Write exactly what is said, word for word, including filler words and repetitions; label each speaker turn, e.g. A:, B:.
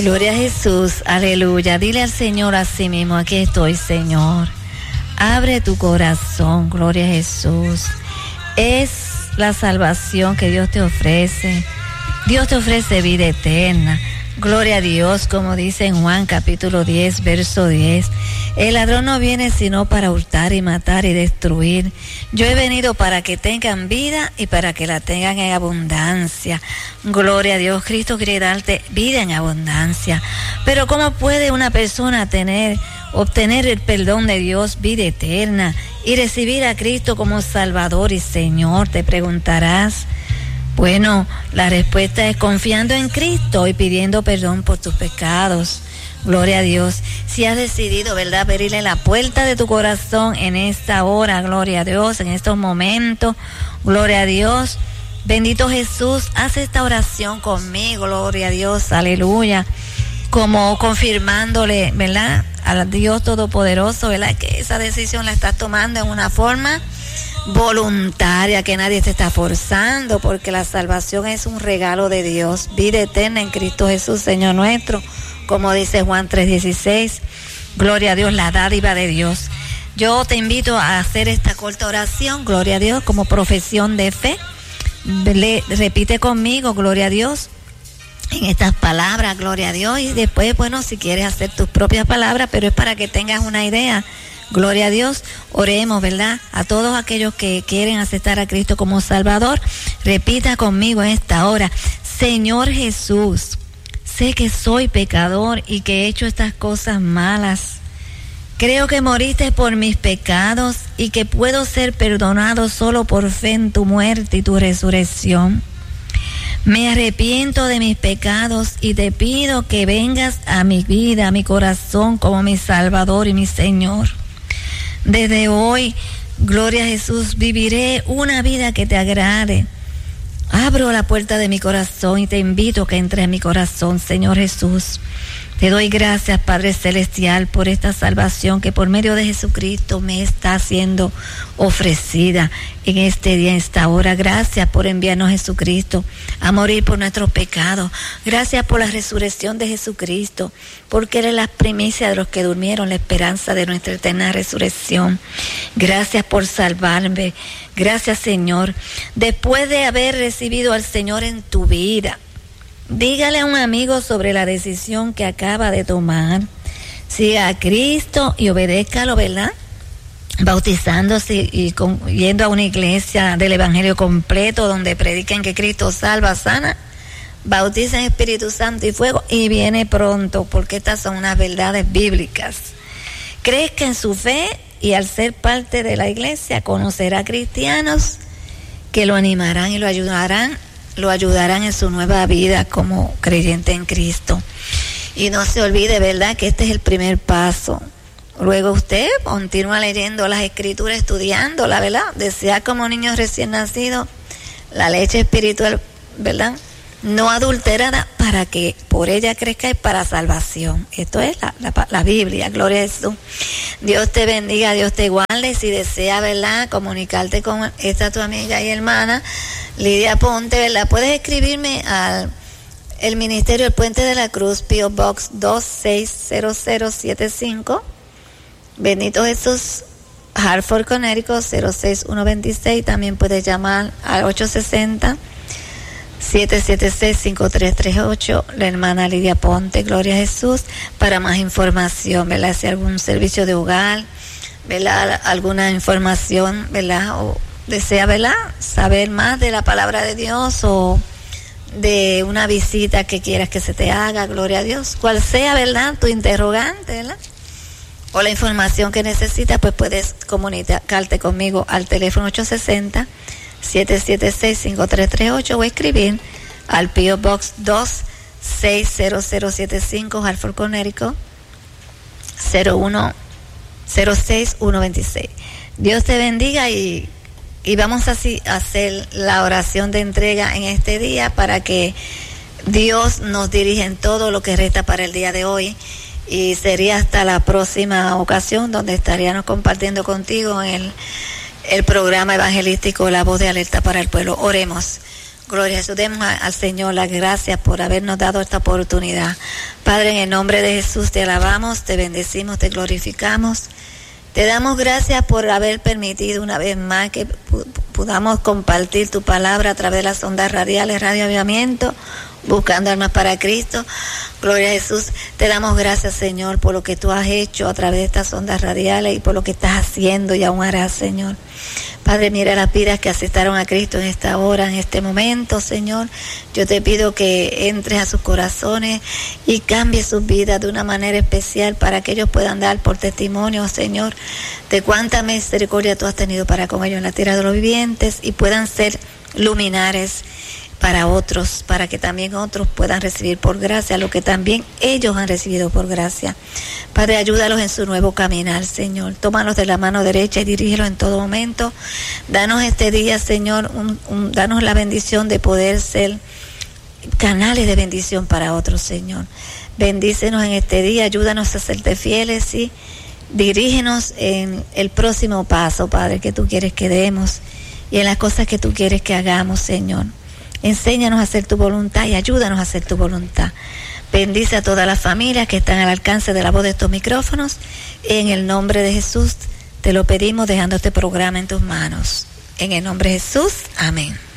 A: Gloria a Jesús, aleluya. Dile al Señor así mismo, aquí estoy, Señor. Abre tu corazón, gloria a Jesús. Es la salvación que Dios te ofrece. Dios te ofrece vida eterna. Gloria a Dios, como dice en Juan capítulo diez, verso diez. El ladrón no viene sino para hurtar y matar y destruir. Yo he venido para que tengan vida y para que la tengan en abundancia. Gloria a Dios, Cristo quiere darte vida en abundancia. Pero ¿cómo puede una persona tener, obtener el perdón de Dios, vida eterna, y recibir a Cristo como Salvador y Señor? Te preguntarás. Bueno, la respuesta es confiando en Cristo y pidiendo perdón por tus pecados. Gloria a Dios. Si has decidido, ¿verdad?, abrirle la puerta de tu corazón en esta hora, gloria a Dios, en estos momentos, gloria a Dios. Bendito Jesús, haz esta oración conmigo, gloria a Dios, aleluya. Como confirmándole, ¿verdad?, al Dios Todopoderoso, ¿verdad?, que esa decisión la estás tomando en una forma voluntaria, que nadie te está forzando, porque la salvación es un regalo de Dios, vida eterna en Cristo Jesús, Señor nuestro, como dice Juan tres dieciséis. Gloria a Dios, la dádiva de Dios. Yo te invito a hacer esta corta oración, gloria a Dios, como profesión de fe. Le, repite conmigo, gloria a Dios, en estas palabras, gloria a Dios, y después, bueno, si quieres hacer tus propias palabras, pero es para que tengas una idea. Gloria a Dios, oremos, ¿verdad? A todos aquellos que quieren aceptar a Cristo como Salvador, repita conmigo en esta hora: Señor Jesús, sé que soy pecador y que he hecho estas cosas malas. Creo que moriste por mis pecados y que puedo ser perdonado solo por fe en tu muerte y tu resurrección. Me arrepiento de mis pecados y te pido que vengas a mi vida, a mi corazón, como mi Salvador y mi Señor. Desde hoy, gloria a Jesús, viviré una vida que te agrade. Abro la puerta de mi corazón y te invito a que entres en mi corazón, Señor Jesús. Te doy gracias, Padre Celestial, por esta salvación que por medio de Jesucristo me está siendo ofrecida en este día, en esta hora. Gracias por enviarnos a Jesucristo a morir por nuestros pecados. Gracias por la resurrección de Jesucristo, porque eres la primicia de los que durmieron, la esperanza de nuestra eterna resurrección. Gracias por salvarme. Gracias, Señor. Después de haber recibido al Señor en tu vida, dígale a un amigo sobre la decisión que acaba de tomar. Siga a Cristo y obedézcalo, ¿verdad? Bautizándose y con, yendo a una iglesia del Evangelio completo donde prediquen que Cristo salva, sana, bautiza en Espíritu Santo y fuego, y viene pronto, porque estas son unas verdades bíblicas. Crezca en su fe y al ser parte de la iglesia conocerá cristianos que lo animarán y lo ayudarán lo ayudarán en su nueva vida como creyente en Cristo. Y no se olvide, ¿verdad?, que este es el primer paso. Luego usted continúa leyendo las Escrituras, estudiándola, ¿verdad? Desea como niños recién nacidos la leche espiritual, ¿verdad?, no adulterada, para que por ella crezca y para salvación. Esto es la, la, la Biblia, gloria a Jesús. Dios te bendiga, Dios te guarde. Si desea, ¿verdad?, comunicarte con esta tu amiga y hermana Lidia Ponte, ¿verdad?, puedes escribirme al el Ministerio El Puente de la Cruz, P O Box dos seis cero cero siete cinco, Benito Jesús, Hartford, Connecticut cero seis uno veintiséis. También puedes llamar al ocho seis cero, siete siete seis, cinco tres tres ocho, la hermana Lidia Ponte, gloria a Jesús, para más información, ¿verdad? Si algún servicio de hogar, ¿verdad?, alguna información, ¿verdad?, o desea, ¿verdad?, saber más de la palabra de Dios, o de una visita que quieras que se te haga, gloria a Dios, cual sea, ¿verdad?, tu interrogante, ¿verdad?, o la información que necesitas, pues puedes comunicarte conmigo al teléfono ocho seis cero, siete siete seis, cinco tres tres ocho o escribir al P O Box dos seis cero cero siete cinco, Hartford, Connecticut cero seis uno veintiséis. Dios te bendiga y, y vamos así a hacer la oración de entrega en este día para que Dios nos dirija en todo lo que resta para el día de hoy, y sería hasta la próxima ocasión donde estaríamos compartiendo contigo en el, el programa evangelístico La Voz de Alerta para el Pueblo. Oremos. Gloria a Jesús. Demos a, al Señor las gracias por habernos dado esta oportunidad. Padre, en el nombre de Jesús te alabamos, te bendecimos, te glorificamos. Te damos gracias por haber permitido una vez más que podamos compartir tu palabra a través de las ondas radiales, Radio Avivamiento, buscando almas para Cristo. Gloria a Jesús. Te damos gracias, Señor, por lo que tú has hecho a través de estas ondas radiales y por lo que estás haciendo y aún harás, Señor. Padre, mira las vidas que aceptaron a Cristo en esta hora, en este momento, Señor. Yo te pido que entres a sus corazones y cambies sus vidas de una manera especial para que ellos puedan dar por testimonio, Señor, de cuánta misericordia tú has tenido para con ellos en la tierra de los vivientes y puedan ser luminares para otros, para que también otros puedan recibir por gracia lo que también ellos han recibido por gracia. Padre, ayúdalos en su nuevo caminar, Señor. Tómalos de la mano derecha y dirígelos en todo momento. Danos este día, Señor, un, un, danos la bendición de poder ser canales de bendición para otros, Señor. Bendícenos en este día, ayúdanos a serte fieles y dirígenos en el próximo paso, Padre, que tú quieres que demos y en las cosas que tú quieres que hagamos, Señor. Enséñanos a hacer tu voluntad y ayúdanos a hacer tu voluntad. Bendice a todas las familias que están al alcance de la voz de estos micrófonos. En el nombre de Jesús te lo pedimos dejando este programa en tus manos. En el nombre de Jesús, amén.